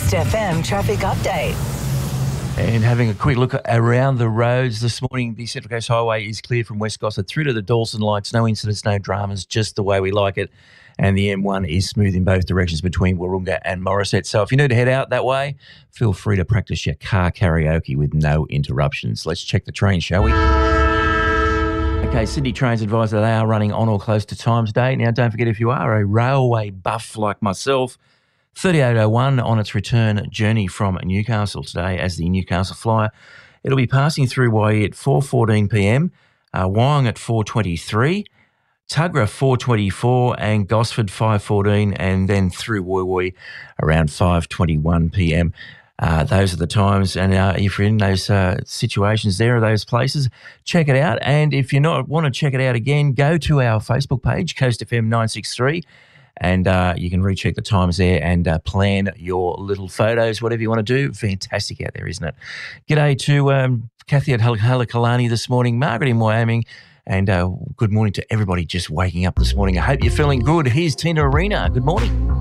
Coast FM traffic update. And having a quick look around the roads this morning, the Central Coast Highway is clear from West Gosford through to the Dawson Lights. No incidents, no dramas, just the way we like it. And the M1 is smooth in both directions between Wahroonga and Morisset. So if you need to head out that way, feel free to practice your car karaoke with no interruptions. Let's check the train, shall we? Okay, Sydney Trains advise that they are running on or close to time today. Now, don't forget, if you are a railway buff like myself, 3801 on its return journey from Newcastle today as the Newcastle Flyer. It'll be passing through Waihi at 4:14pm, Wyong at 4:23, Tuggerah 4:24 and Gosford 5:14, and then through Woy Woy around 5:21pm. Those are the times, and if you're in those situations there or those places, check it out. And if you want to check it out again, go to our Facebook page, Coast FM 963, and you can recheck the times there and plan your little photos, whatever you want to do. Fantastic out there, isn't it? G'day to Kathy at Halakalani this morning, Margaret in Wyoming, and good morning to everybody just waking up this morning. I hope you're feeling good. Here's Tina Arena. Good morning.